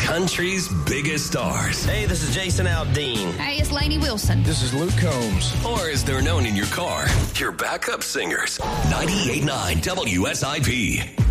country's biggest stars. Hey, this is Jason Aldean. Hey, it's Lainey Wilson. This is Luke Combs. Or as they're known in your car, your backup singers. 98.9 WSIP.